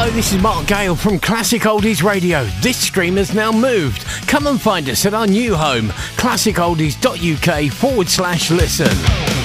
This is Mark Gale from Classic Oldies Radio. This stream has now moved. Come and find us at our new home, classicoldies.uk/listen.